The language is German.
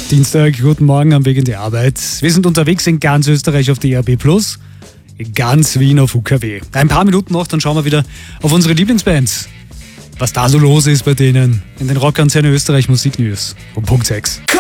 Dienstag, guten Morgen am Weg in die Arbeit. Wir sind unterwegs in ganz Österreich auf DAB+, in ganz Wien auf UKW. Ein paar Minuten noch, dann schauen wir wieder auf unsere Lieblingsbands. Was da so los ist bei denen in den Rockkonzernen Österreich Musiknews um Punkt 6.